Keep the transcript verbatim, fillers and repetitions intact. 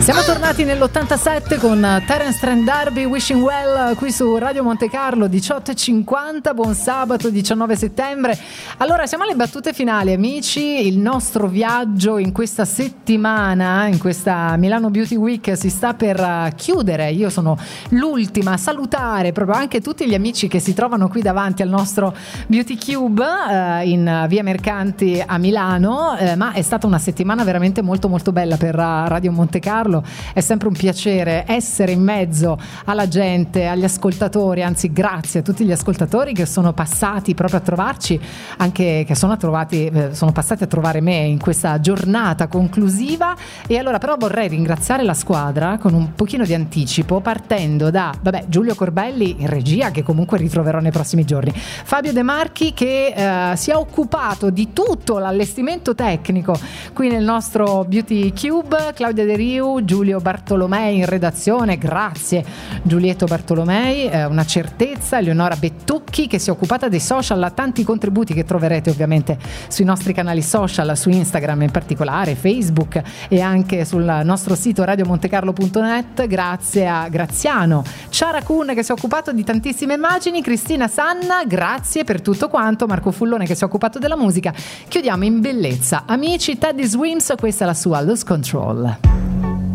Siamo tornati nell'ottantasette con Terence Trent D'Arby, Wishing Well, qui su Radio Monte Carlo, diciotto e cinquanta, buon sabato diciannove settembre. Allora, siamo alle battute finali, amici. Il nostro viaggio in questa settimana, in questa Milano Beauty Week, si sta per chiudere. Io sono l'ultima a salutare proprio anche tutti gli amici che si trovano qui davanti al nostro Beauty Cube eh, in via Mercanti a Milano, eh, ma è stata una settimana veramente molto molto bella per Radio Monte Carlo. È sempre un piacere essere in mezzo alla gente, agli ascoltatori, anzi grazie a tutti gli ascoltatori che sono passati proprio a trovarci, anche che sono, trovati, sono passati a trovare me in questa giornata conclusiva. E allora però vorrei ringraziare la squadra con un pochino di anticipo, partendo da vabbè, Giulio Corbelli in regia, che comunque ritroverò nei prossimi giorni, Fabio De Marchi che eh, si è occupato di tutto l'allestimento tecnico qui nel nostro Beauty Cube, Claudia De Riu, Giulio Bartolomei in redazione, grazie Giulietto Bartolomei, eh, una certezza, Eleonora Bettucchi che si è occupata dei social, a tanti contributi che troverete ovviamente sui nostri canali social, su Instagram in particolare, Facebook e anche sul nostro sito radiomontecarlo punto net, grazie a Graziano Ciaracun che si è occupato di tantissime immagini, Cristina Sanna, grazie per tutto quanto, Marco Fullone che si è occupato della musica. Chiudiamo in bellezza, amici, Teddy Swims, questa è la sua Lose Control.